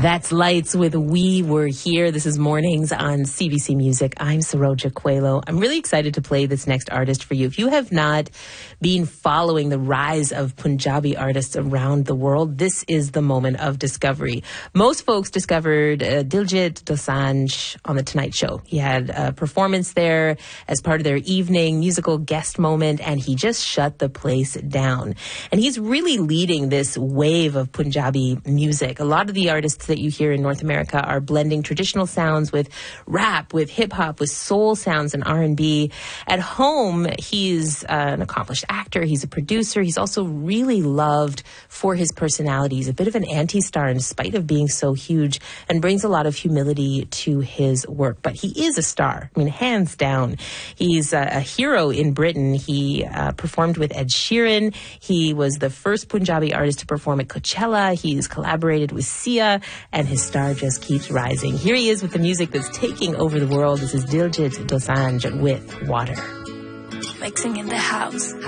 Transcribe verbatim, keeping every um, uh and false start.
That's Lights with We Were Here. This is Mornings on C B C Music. I'm Saroja Coelho. I'm really excited to play this next artist for you. If you have not been following the rise of Punjabi artists around the world, this is the moment of discovery. Most folks discovered uh, Diljit Dosanjh on The Tonight Show. He had a performance there as part of their evening musical guest moment, and he just shut the place down. And he's really leading this wave of Punjabi music. A lot of the artists that you hear in North America are blending traditional sounds with rap, with hip-hop, with soul sounds and R and B. At home, he's uh, an accomplished actor. He's a producer. He's also really loved for his personality. He's a bit of an anti-star in spite of being so huge, and brings a lot of humility to his work. But he is a star. I mean, hands down. He's a, a hero in Britain. He uh, performed with Ed Sheeran. He was the first Punjabi artist to perform at Coachella. He's collaborated with Sia, and his star just keeps rising. Here he is with the music that's taking over the world. This is Diljit Dosanjh with Water. Mixing in the house.